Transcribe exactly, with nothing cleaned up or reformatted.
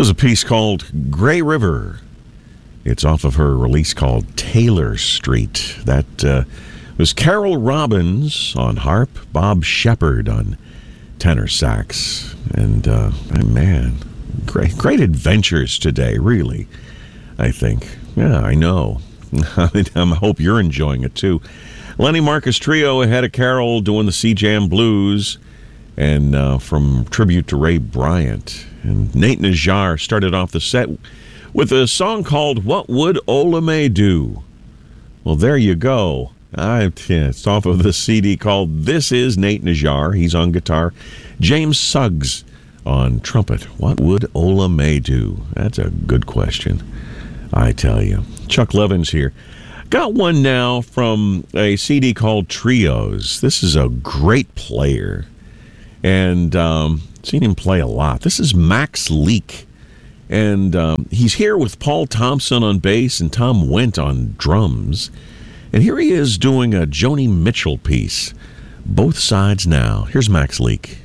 was a piece called Gray River. It's off of her release called Taylor Street. That uh, was Carol Robbins on harp, Bob Shepard on tenor sax. And, uh, man, great, great adventures today, really, I think. Yeah, I know. I hope you're enjoying it, too. Lenny Marcus Trio ahead of Carol doing the C-Jam Blues, and uh, from tribute to Ray Bryant. And Nate Najjar started off the set with a song called What Would Ola May Do? Well, there you go. I, yeah, it's off of the C D called This Is Nate Najjar. He's on guitar. James Suggs on trumpet. What would Ola May do? That's a good question, I tell you. Chuck Levin's here. Got one now from a C D called Trios. This is a great player, and um, seen him play a lot. This is Max Leake, and um, he's here with Paul Thompson on bass and Tom Wendt on drums. And here he is doing a Joni Mitchell piece, Both Sides Now. Here's Max Leake.